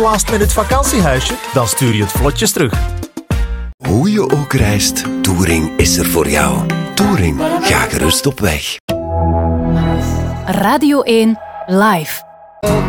last-minute vakantiehuisje? Dan stuur je het vlotjes terug. Hoe je ook reist, Touring is er voor jou. Touring, ga gerust op weg. Radio 1 Live.